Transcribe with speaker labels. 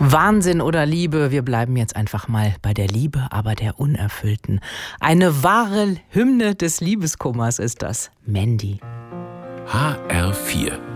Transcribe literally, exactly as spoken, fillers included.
Speaker 1: Wahnsinn oder Liebe, wir bleiben jetzt einfach mal bei der Liebe, aber der Unerfüllten. Eine wahre Hymne des Liebeskummers ist das. Mandy.
Speaker 2: H R vier